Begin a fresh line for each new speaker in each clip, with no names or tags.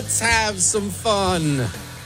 let's have some fun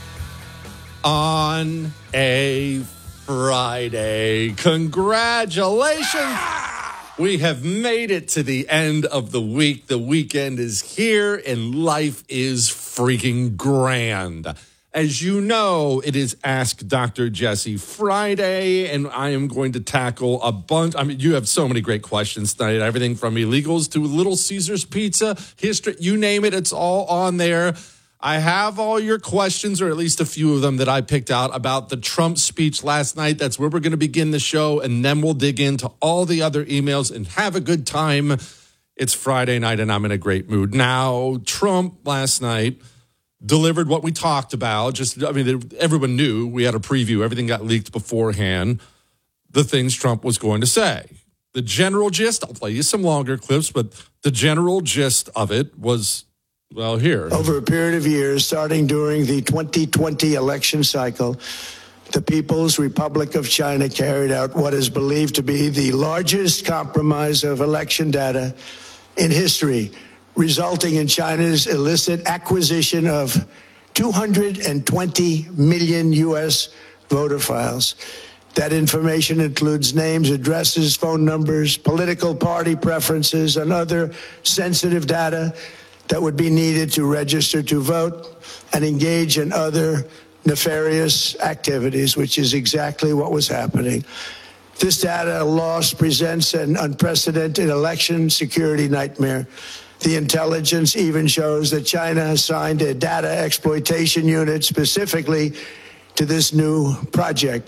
on a Friday. Congratulations. We have made it to the end of the week. The weekend is here and life is freaking grand. As you know, it is Ask Dr. Jesse Friday, and I am going to tackle a bunch. I mean, you have so many great questions tonight. Everything from illegals to Little Caesars Pizza, history, you name it, it's all on there. I have all your questions, or at least a few of them that I picked out about the Trump speech last night. That's where we're going to begin the show, and then we'll dig into all the other emails and have a good time. It's Friday night, and I'm in a great mood. Now, Trump last night delivered what we talked about. Everyone knew. We had a preview. Everything got leaked beforehand. The things Trump was going to say. The general gist, I'll play you some longer clips, but the general gist of it was, well, here.
Over a period of years, starting during the 2020 election cycle, the People's Republic of China carried out what is believed to be the largest compromise of election data in history, resulting in China's illicit acquisition of 220 million U.S. voter files. That information includes names, addresses, phone numbers, political party preferences, and other sensitive data that would be needed to register to vote and engage in other nefarious activities, which is exactly what was happening. This data loss presents an unprecedented election security nightmare. The intelligence even shows that China has signed a data exploitation unit specifically to this new project.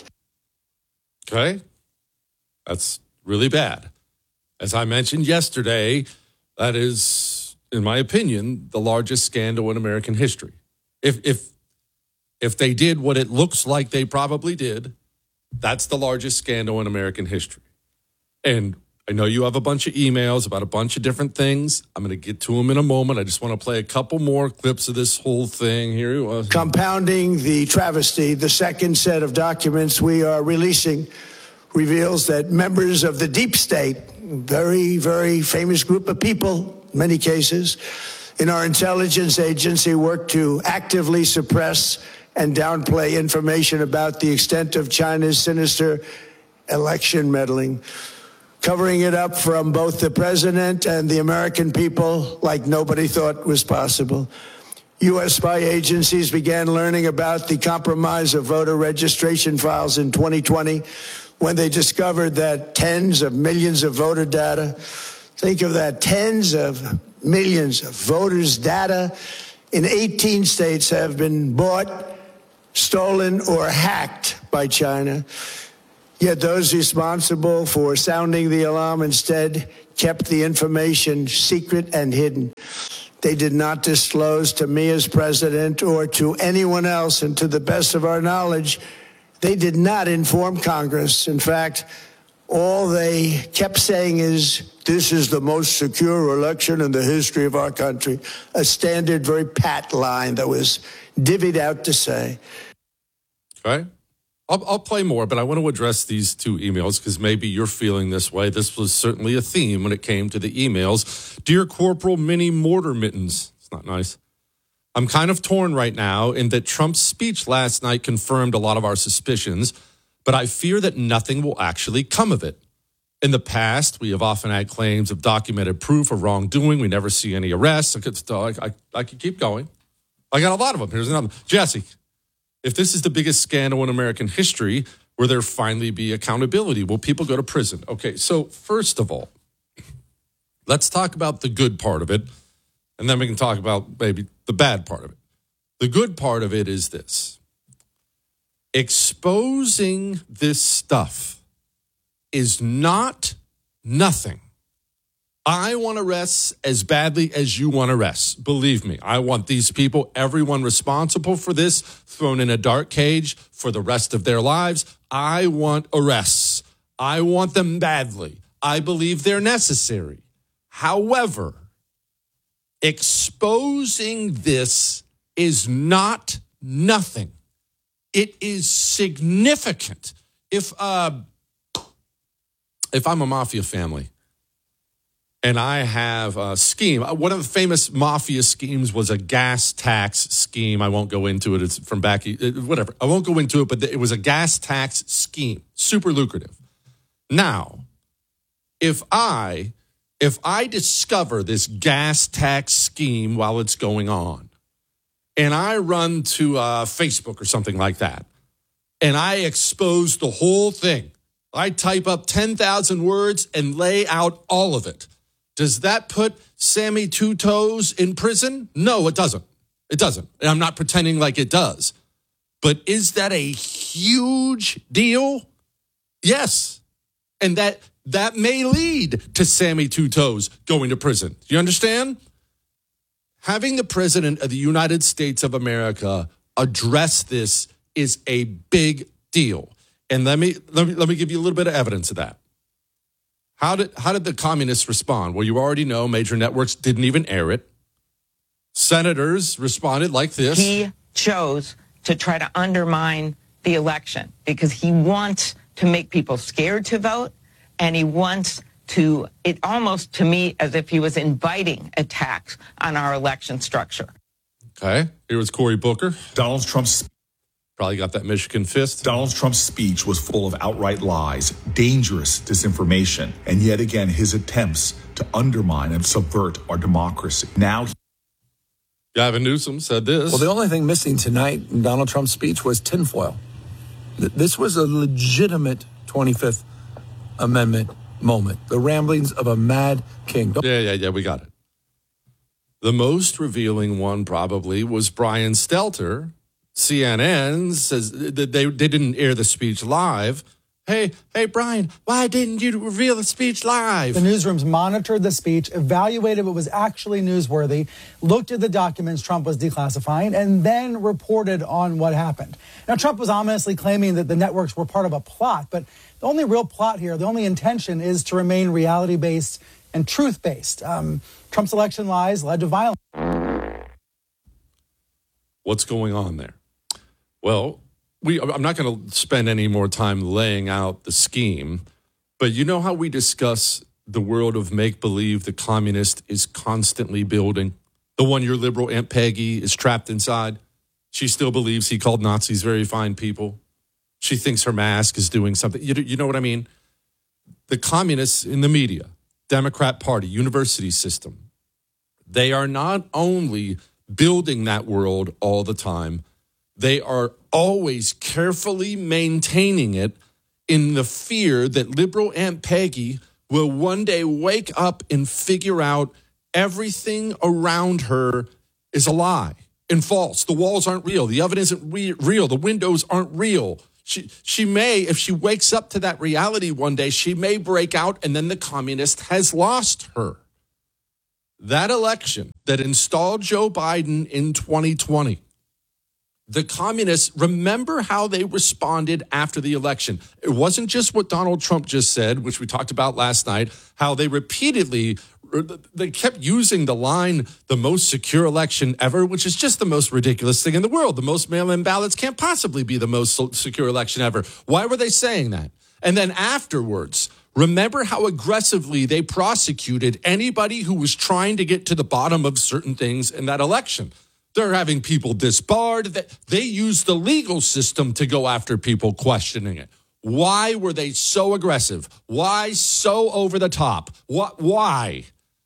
Okay. That's really bad. As I mentioned yesterday, that is, in my opinion, the largest scandal in American history. If they did what it looks like they probably did, that's the largest scandal in American history. And I know you have a bunch of emails about a bunch of different things. I'm going to get to them in a moment. I just want to play a couple more clips of this whole thing here.
Compounding the travesty, the second set of documents we are releasing reveals that members of the deep state, very, very famous group of people, in many cases, in our intelligence agency work to actively suppress and downplay information about the extent of China's sinister election meddling, covering it up from both the president and the American people like nobody thought was possible. U.S. spy agencies began learning about the compromise of voter registration files in 2020 when they discovered that tens of millions of voter data, think of that, tens of millions of voters' data in 18 states have been bought, stolen, or hacked by China. Yet those responsible for sounding the alarm instead kept the information secret and hidden. They did not disclose to me as president or to anyone else, and to the best of our knowledge, they did not inform Congress. In fact, all they kept saying is, this is the most secure election in the history of our country. A standard, very pat line that was divvied out to say.
Okay. I'll play more, but I want to address these two emails because maybe you're feeling this way. This was certainly a theme when it came to the emails. Dear Corporal Mini Mortar Mittens. It's not nice. I'm kind of torn right now in that Trump's speech last night confirmed a lot of our suspicions, but I fear that nothing will actually come of it. In the past, we have often had claims of documented proof of wrongdoing. We never see any arrests. I could keep going. I got a lot of them. Here's another. Jesse, if this is the biggest scandal in American history, will there finally be accountability? Will people go to prison? Okay, so first of all, let's talk about the good part of it, and then we can talk about maybe the bad part of it. The good part of it is this. Exposing this stuff is not nothing. I want arrests as badly as you want arrests. Believe me, I want these people, everyone responsible for this, thrown in a dark cage for the rest of their lives. I want arrests. I want them badly. I believe they're necessary. However, exposing this is not nothing. It is significant. If I'm a mafia family, and I have a scheme. One of the famous mafia schemes was a gas tax scheme. I won't go into it. It's from back, whatever. I won't go into it, but it was a gas tax scheme. Super lucrative. Now, if I discover this gas tax scheme while it's going on, and I run to Facebook or something like that, and I expose the whole thing, I type up 10,000 words and lay out all of it, does that put Sammy Two Toes in prison? No, it doesn't. It doesn't. And I'm not pretending like it does. But is that a huge deal? Yes. And that may lead to Sammy Two Toes going to prison. Do you understand? Having the president of the United States of America address this is a big deal. And let me give you a little bit of evidence of that. How did the communists respond? Well, you already know major networks didn't even air it. Senators responded like this.
He chose to try to undermine the election because he wants to make people scared to vote, and he wants to, it almost to me as if he was inviting attacks on our election structure.
Okay, here was Cory Booker.
Donald Trump's
probably got that Michigan fist.
Donald Trump's speech was full of outright lies, dangerous disinformation, and yet again his attempts to undermine and subvert our democracy. Now,
Gavin Newsom said this.
Well, the only thing missing tonight in Donald Trump's speech was tinfoil. This was a legitimate 25th Amendment moment. The ramblings of a mad king.
Yeah, we got it. The most revealing one probably was Brian Stelter. CNN says that they didn't air the speech live. Hey, Brian, why didn't you reveal the speech live?
The newsrooms monitored the speech, evaluated what was actually newsworthy, looked at the documents Trump was declassifying, and then reported on what happened. Now, Trump was ominously claiming that the networks were part of a plot, but the only real plot here, the only intention is to remain reality-based and truth-based. Trump's election lies led to violence.
What's going on there? Well, I'm not going to spend any more time laying out the scheme, but you know how we discuss the world of make-believe the communist is constantly building? The one your liberal Aunt Peggy is trapped inside? She still believes he called Nazis very fine people. She thinks her mask is doing something. You know what I mean? The communists in the media, Democrat Party, university system, they are not only building that world all the time, they are always carefully maintaining it in the fear that liberal Aunt Peggy will one day wake up and figure out everything around her is a lie and false. The walls aren't real. The oven isn't real. The windows aren't real. She may, if she wakes up to that reality one day, she may break out and then the communist has lost her. That election that installed Joe Biden in 2020, the communists, remember how they responded after the election. It wasn't just what Donald Trump just said, which we talked about last night, how they repeatedly, they kept using the line, the most secure election ever, which is just the most ridiculous thing in the world. The most mail-in ballots can't possibly be the most secure election ever. Why were they saying that? And then afterwards, remember how aggressively they prosecuted anybody who was trying to get to the bottom of certain things in that election. They're having people disbarred. They used the legal system to go after people questioning it. Why were they so aggressive? Why so over the top? Why?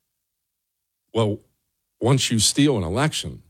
Well, once you steal an election,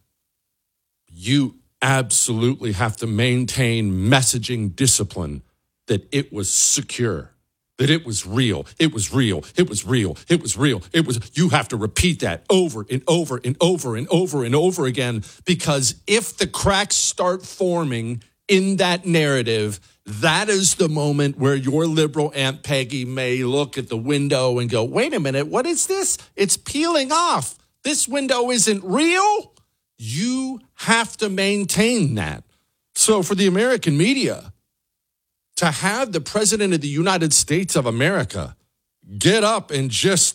you absolutely have to maintain messaging discipline that it was secure, that it was real. It was real. It was real. It was real. You have to repeat that over and over and over and over and over again, because if the cracks start forming in that narrative, that is the moment where your liberal Aunt Peggy may look at the window and go, wait a minute, what is this? It's peeling off. This window isn't real. You have to maintain that. So for the American media, to have the president of the United States of America get up and just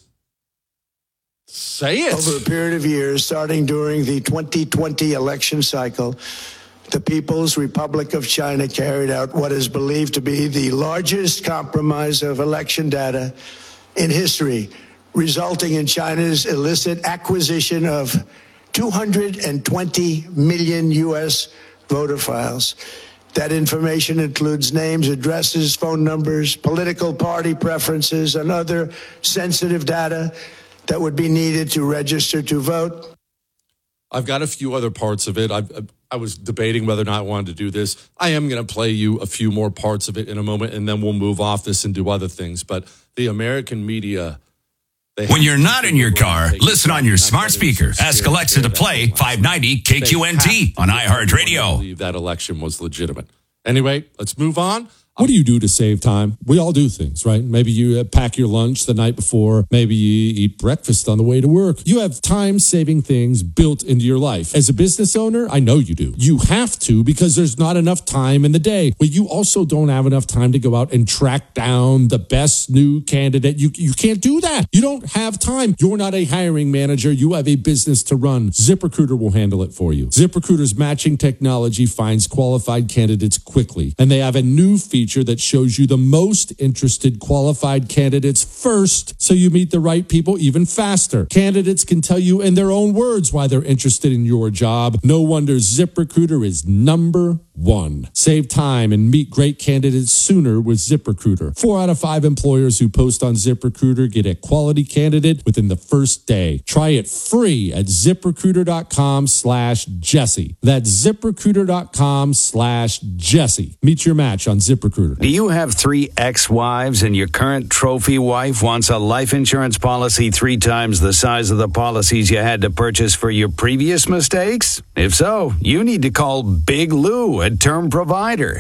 say it.
Over a period of years, starting during the 2020 election cycle, the People's Republic of China carried out what is believed to be the largest compromise of election data in history, resulting in China's illicit acquisition of 220 million U.S. voter files. That information includes names, addresses, phone numbers, political party preferences, and other sensitive data that would be needed to register to vote.
I've got a few other parts of it. I was debating whether or not I wanted to do this. I am going to play you a few more parts of it in a moment, and then we'll move off this and do other things. But the American media...
When you're not in your car, listen on your smart speaker. Ask Alexa to play 590 KQNT on iHeartRadio.
I believe that election was legitimate. Anyway, let's move on. What do you do to save time? We all do things, right? Maybe you pack your lunch the night before. Maybe you eat breakfast on the way to work. You have time-saving things built into your life. As a business owner, I know you do. You have to because there's not enough time in the day. But you also don't have enough time to go out and track down the best new candidate. You can't do that. You don't have time. You're not a hiring manager. You have a business to run. ZipRecruiter will handle it for you. ZipRecruiter's matching technology finds qualified candidates quickly. And they have a new feature that shows you the most interested qualified candidates first so you meet the right people even faster. Candidates can tell you in their own words why they're interested in your job. No wonder ZipRecruiter is number one. Save time and meet great candidates sooner with ZipRecruiter. 4 out of 5 employers who post on ZipRecruiter get a quality candidate within the first day. Try it free at ZipRecruiter.com/Jesse. That's ZipRecruiter.com/Jesse. Meet your match on ZipRecruiter.
Do you have 3 ex-wives and your current trophy wife wants a life insurance policy 3 times the size of the policies you had to purchase for your previous mistakes? If so, you need to call Big Lou at Term Provider,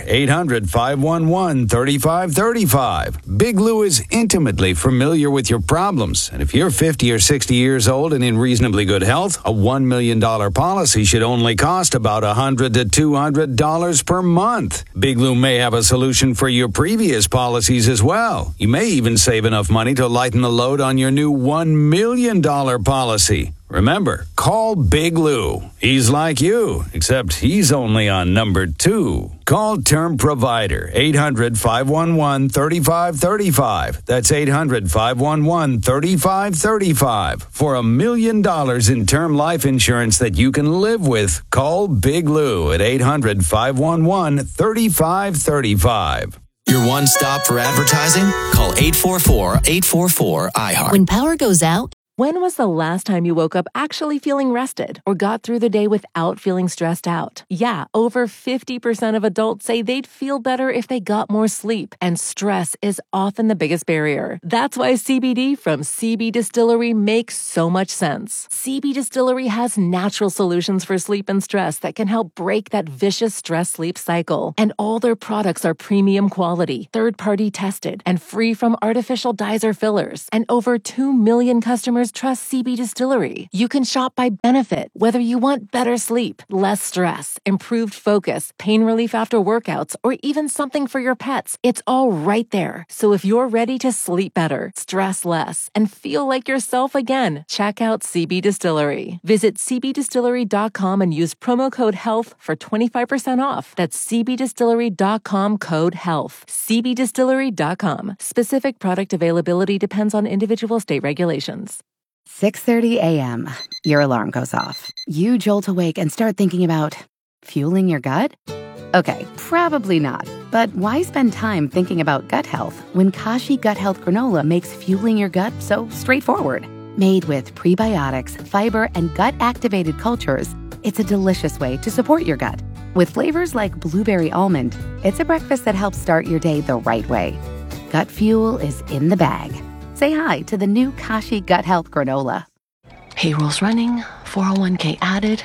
800-511-3535. Big Lou is intimately familiar with your problems, and if you're 50 or 60 years old and in reasonably good health, a $1 million policy should only cost about $100 to $200 per month. Big Lou may have a solution for your previous policies as well. You may even save enough money to lighten the load on your new $1 million policy. Remember, call Big Lou. He's like you, except he's only on number 2. Call Term Provider, 800-511-3535. That's 800-511-3535. For $1 million in term life insurance that you can live with, call Big Lou at 800-511-3535.
Your one stop for advertising? Call 844-844-iHeart.
When power goes out, when was the last time you woke up actually feeling rested or got through the day without feeling stressed out? Yeah, over 50% of adults say they'd feel better if they got more sleep, and stress is often the biggest barrier. That's why CBD from CB Distillery makes so much sense. CB Distillery has natural solutions for sleep and stress that can help break that vicious stress-sleep cycle. And all their products are premium quality, third-party tested, and free from artificial dyes or fillers. And over 2 million customers trust CB Distillery. You can shop by benefit, whether you want better sleep, less stress, improved focus, pain relief after workouts, or even something for your pets. It's all right there. So if you're ready to sleep better, stress less, and feel like yourself again, check out CB Distillery. Visit cbdistillery.com and use promo code HEALTH for 25% off. That's cbdistillery.com code HEALTH. cbdistillery.com. Specific product availability depends on individual state regulations.
6:30 a.m. Your alarm goes off. You jolt awake and start thinking about fueling your gut? Okay, probably not. But why spend time thinking about gut health when Kashi Gut Health Granola makes fueling your gut so straightforward? Made with prebiotics, fiber, and gut-activated cultures, it's a delicious way to support your gut. With flavors like blueberry almond, it's a breakfast that helps start your day the right way. Gut fuel is in the bag. Say hi to the new Kashi Gut Health Granola.
Payroll's running, 401k added.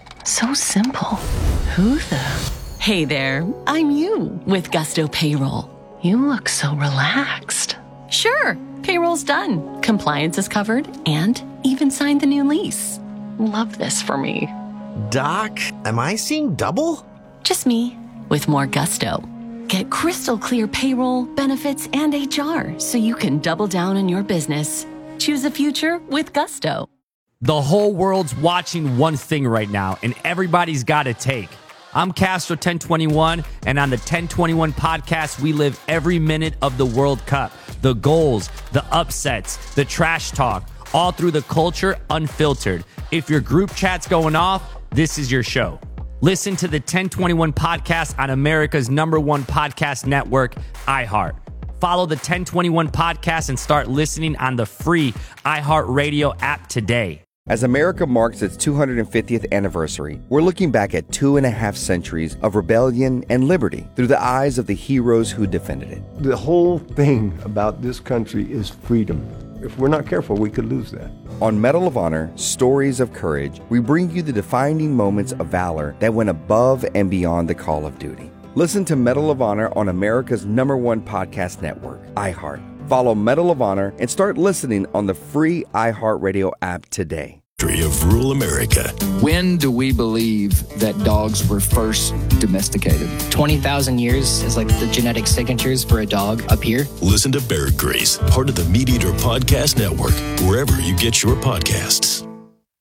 So simple. Who the? Hey there, I'm you with Gusto Payroll. You look so relaxed. Sure, payroll's done. Compliance is covered and even signed the new lease. Love this for me.
Doc, am I seeing double?
Just me with more gusto. Get crystal clear payroll, benefits, and HR so you can double down on your business. Choose a future with Gusto.
The whole world's watching one thing right now, and everybody's got a take. I'm Castro 1021, and on the 1021 podcast, we live every minute of the World Cup. the goals, the upsets, the trash talk, all through the culture unfiltered. If your group chat's going off, this is your show. Listen to the 1021 podcast on America's #1 podcast network, iHeart. Follow the 1021 podcast and start listening on the free iHeartRadio app today.
As America marks its 250th anniversary, we're looking back at 2.5 centuries of rebellion and liberty through the eyes of the heroes who defended it.
The whole thing about this country is freedom. If we're not careful, we could lose that.
On Medal of Honor, Stories of Courage, we bring you the defining moments of valor that went above and beyond the call of duty. Listen to Medal of Honor on America's #1 podcast network, iHeart. Follow Medal of Honor and start listening on the free iHeartRadio app today.
Of rural America.
When do we believe that dogs were first domesticated?
20,000 years is like the genetic signatures for a dog up here.
Listen to Bear Grease, part of the Meat Eater Podcast Network, wherever you get your podcasts.